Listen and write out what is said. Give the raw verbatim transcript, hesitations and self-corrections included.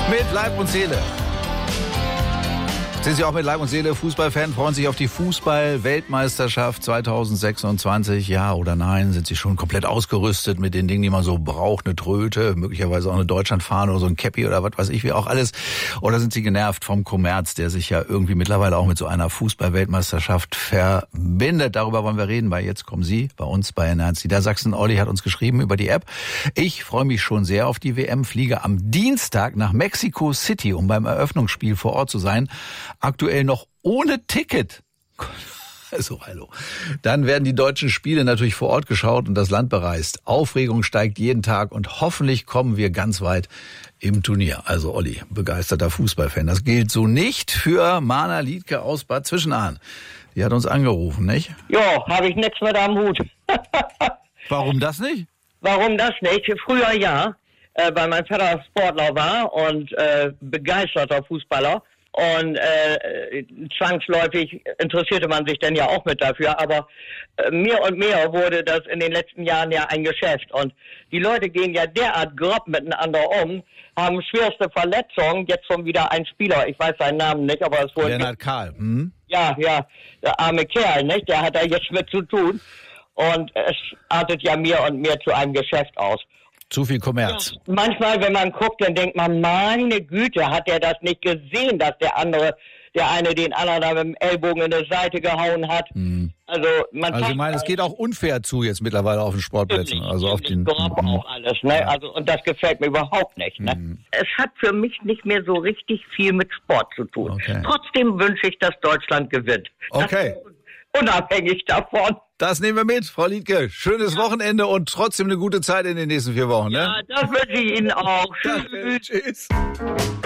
Mit Leib und Seele. Sind Sie auch mit Leib und Seele Fußballfan? Freuen sich auf die Fußball-Weltmeisterschaft zweitausendsechsundzwanzig? Ja oder nein? Sind Sie schon komplett ausgerüstet mit den Dingen, die man so braucht? Eine Tröte, möglicherweise auch eine Deutschlandfahne oder so ein Käppi oder was weiß ich, wie auch alles? Oder sind Sie genervt vom Kommerz, der sich ja irgendwie mittlerweile auch mit so einer Fußball-Weltmeisterschaft verbindet? Darüber wollen wir reden, weil jetzt kommen Sie bei uns bei Herrn Ernst. Niedersachsen. Olli hat uns geschrieben über die App. Ich freue mich schon sehr auf die W M, fliege am Dienstag nach Mexico City, um beim Eröffnungsspiel vor Ort zu sein. Aktuell noch ohne Ticket. Also, hallo. Dann werden die deutschen Spiele natürlich vor Ort geschaut und das Land bereist. Aufregung steigt jeden Tag und hoffentlich kommen wir ganz weit im Turnier. Also, Olli, begeisterter Fußballfan. Das gilt so nicht für Mana Liedke aus Bad Zwischenahn. Die hat uns angerufen, nicht? Ja, habe ich nichts mit am Hut. Warum das nicht? Warum das nicht? Früher ja, äh, weil mein Vater Sportler war und äh, begeisterter Fußballer. Und äh, zwangsläufig interessierte man sich dann ja auch mit dafür. Aber äh, mehr und mehr wurde das in den letzten Jahren ja ein Geschäft. Und die Leute gehen ja derart grob miteinander um, haben schwerste Verletzungen. Jetzt schon wieder ein Spieler, ich weiß seinen Namen nicht, aber es wurde... Lennart Kahl. Hm? Ja, ja, der arme Kerl, nicht? Der hat da jetzt mit zu tun. Und es artet ja mehr und mehr zu einem Geschäft aus. Zu viel Kommerz. Ja, manchmal, wenn man guckt, dann denkt man, meine Güte, hat der das nicht gesehen, dass der andere, der eine den anderen da mit dem Ellbogen in die Seite gehauen hat. Mhm. Also, man also ich meine, es geht auch unfair zu jetzt mittlerweile auf den Sportplätzen. Also auf den Grob auch alles, ne? Ja. Also, und das gefällt mir überhaupt nicht, ne? Mhm. Es hat für mich nicht mehr so richtig viel mit Sport zu tun. Okay. Trotzdem wünsche ich, dass Deutschland gewinnt. Okay. Unabhängig davon. Das nehmen wir mit, Frau Liedke. Schönes ja. Wochenende und trotzdem eine gute Zeit in den nächsten vier Wochen. Ne? Ja, das wünsche ich Ihnen auch. Tschüss. Tschüss.